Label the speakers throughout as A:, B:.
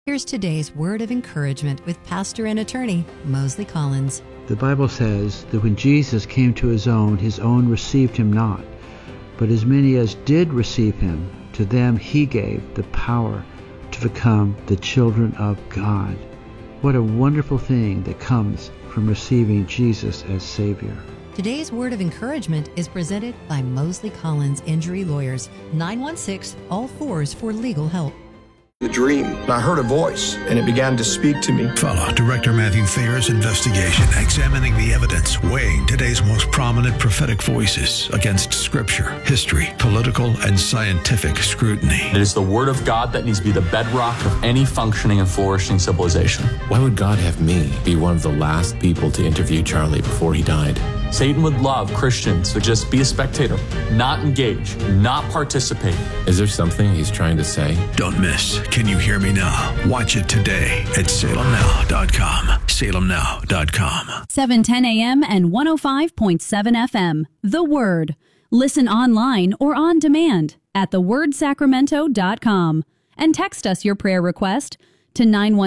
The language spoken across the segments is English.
A: Here's today's word of encouragement with pastor and attorney Mosley Collins.
B: The Bible says that when Jesus came to his own received him not. But as many as did receive him, to them he gave the power to become the children of God. What a wonderful thing that comes from receiving Jesus as Savior.
A: Today's word of encouragement is presented by Mosley Collins Injury Lawyers, 916-ALL-4s for legal help.
C: The dream, and I heard a voice, and it began to speak to me.
D: Follow Director Matthew Thayer's investigation, examining the evidence, weighing today's most prominent prophetic voices against Scripture, history, political, and scientific scrutiny.
E: It is the Word of God that needs to be the bedrock of any functioning and flourishing civilization.
F: Why would God have me be one of the last people to interview Charlie before he died?
E: Satan would love Christians to just be a spectator, not engage, not participate.
F: Is there something he's trying to say?
D: Don't miss Can You Hear Me Now? Watch it today at salemnow.com. salemnow.com.
G: 710 a.m. and 105.7 FM. The Word. Listen online or on demand at thewordsacramento.com. And text us your prayer request to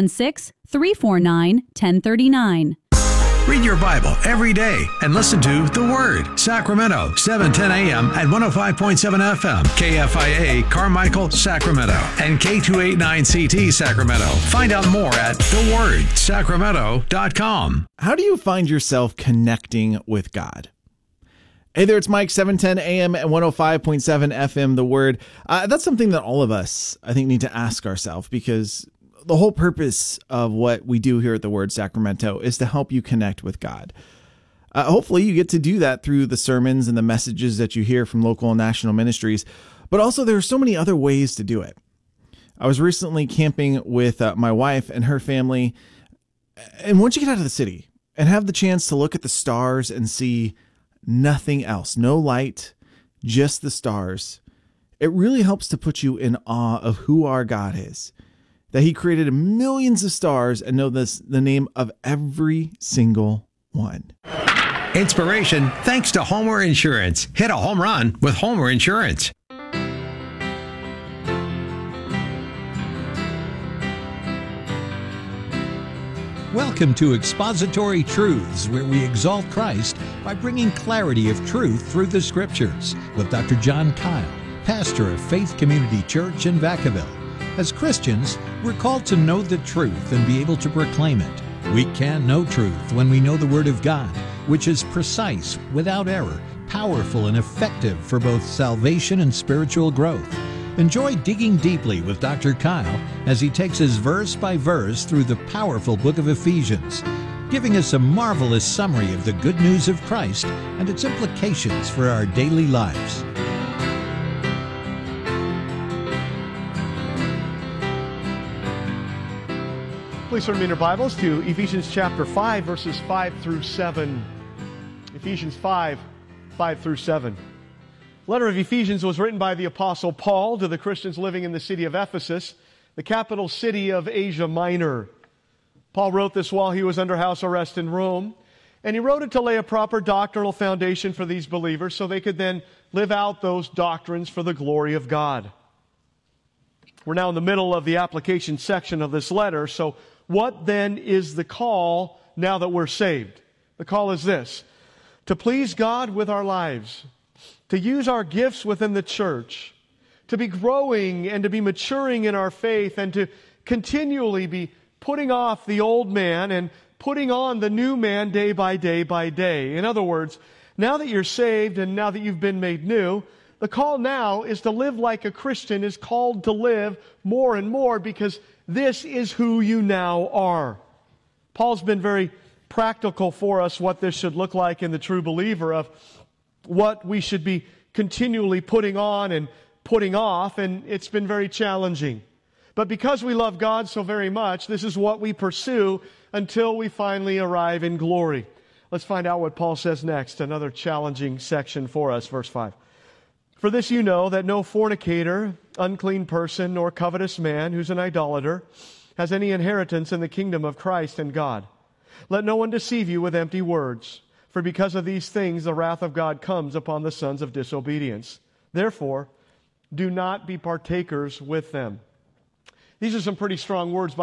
G: 916-349-1039.
D: Read your Bible every day and listen to The Word. Sacramento, 710 a.m. at 105.7 FM. KFIA, Carmichael, Sacramento. And K289CT, Sacramento. Find out more at thewordsacramento.com.
H: How do you find yourself connecting with God? Hey there, it's Mike, 710 a.m. at 105.7 FM, The Word. That's something that all of us, I think, need to ask ourselves, because the whole purpose of what we do here at the Word Sacramento is to help you connect with God. Hopefully you get to do that through the sermons and the messages that you hear from local and national ministries, but also there are so many other ways to do it. I was recently camping with my wife and her family, and once you get out of the city and have the chance to look at the stars and see nothing else, no light, just the stars, it really helps to put you in awe of who our God is. That he created millions of stars and knows the name of every single one.
I: Inspiration thanks to Homer Insurance. Hit a home run with Homer Insurance.
J: Welcome to Expository Truths, where we exalt Christ by bringing clarity of truth through the Scriptures, with Dr. John Kyle, pastor of Faith Community Church in Vacaville. As Christians, we're called to know the truth and be able to proclaim it. We can know truth when we know the Word of God, which is precise, without error, powerful, and effective for both salvation and spiritual growth. Enjoy digging deeply with Dr. Kyle as he takes us verse by verse through the powerful book of Ephesians, giving us a marvelous summary of the good news of Christ and its implications for our daily lives.
K: Please turn in your Bibles to Ephesians chapter 5, verses 5 through 7. Ephesians 5, 5 through 7. The letter of Ephesians was written by the Apostle Paul to the Christians living in the city of Ephesus, the capital city of Asia Minor. Paul wrote this while he was under house arrest in Rome, and he wrote it to lay a proper doctrinal foundation for these believers so they could then live out those doctrines for the glory of God. We're now in the middle of the application section of this letter, so what then is the call now that we're saved? The call is this: to please God with our lives, to use our gifts within the church, to be growing and to be maturing in our faith, and to continually be putting off the old man and putting on the new man day by day by day. In other words, now that you're saved and now that you've been made new, the call now is to live like a Christian is called to live more and more, because this is who you now are. Paul's been very practical for us what this should look like in the true believer, of what we should be continually putting on and putting off, and it's been very challenging. But because we love God so very much, this is what we pursue until we finally arrive in glory. Let's find out what Paul says next, another challenging section for us, verse 5. For this you know, that no fornicator, unclean person, nor covetous man who's an idolater has any inheritance in the kingdom of Christ and God. Let no one deceive you with empty words, for because of these things the wrath of God comes upon the sons of disobedience. Therefore, do not be partakers with them. These are some pretty strong words